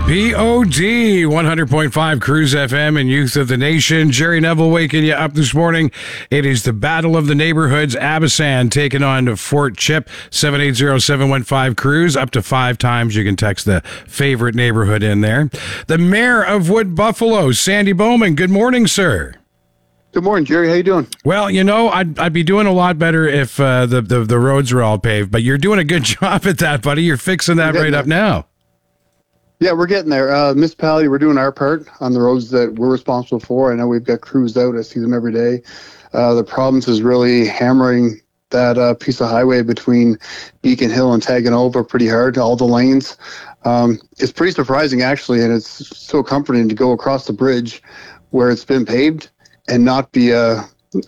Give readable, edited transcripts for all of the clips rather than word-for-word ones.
POD 100.5 Cruise FM and Youth of the Nation. Jerry Neville waking you up this morning. It is the Battle of the Neighborhoods. Abasan taking on Fort Chip. 780-715 Cruise. Up to 5 times you can text the favorite neighborhood in there. The Mayor of Wood Buffalo, Sandy Bowman. Good morning, sir. Good morning, Jerry. How you doing? Well, you know, I'd be doing a lot better if the roads were all paved, but you're doing a good job at that, buddy. You're fixing that right up now. Yeah, we're getting there. Municipality, we're doing our part on the roads that we're responsible for. I know we've got crews out. I see them every day. The problems is really hammering that piece of highway between Beacon Hill and Taganova pretty hard, all the lanes. It's pretty surprising, actually, and it's so comforting to go across the bridge where it's been paved and not be a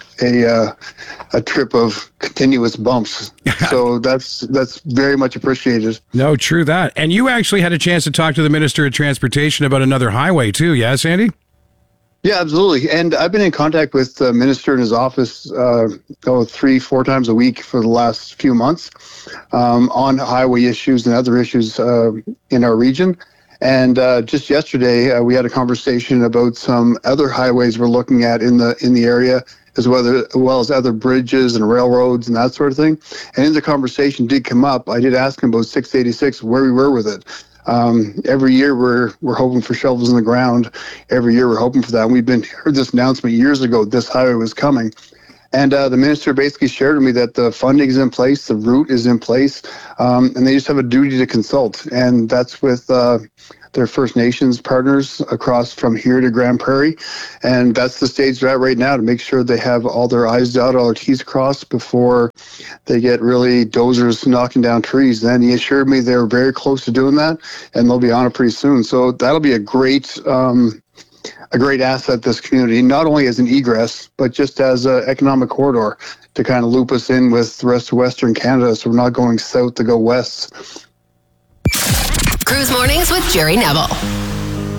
trip of continuous bumps. So that's very much appreciated. No, true that. And you actually had a chance to talk to the Minister of Transportation about another highway too, yeah, Sandy? Yeah, absolutely. And I've been in contact with the minister in his office 3-4 times a week for the last few months on highway issues and other issues in our region. And just yesterday, we had a conversation about some other highways we're looking at in the area, as well as other bridges and railroads and that sort of thing. And in the conversation did come up, I did ask him about 686, where we were with it. Every year we're hoping for shovels in the ground. Every year we're hoping for that. And we've heard this announcement years ago, this highway was coming. And the minister basically shared with me that the funding is in place, the route is in place, and they just have a duty to consult. And that's with their First Nations partners across from here to Grand Prairie. And that's the stage they're at right now, to make sure they have all their I's dotted, all their T's crossed before they get really dozers knocking down trees. And he assured me they're very close to doing that, and they'll be on it pretty soon. So that'll be a great asset to this community, not only as an egress, but just as an economic corridor to kind of loop us in with the rest of Western Canada, so we're not going south to go west. Cruise Mornings with Jerry Neville.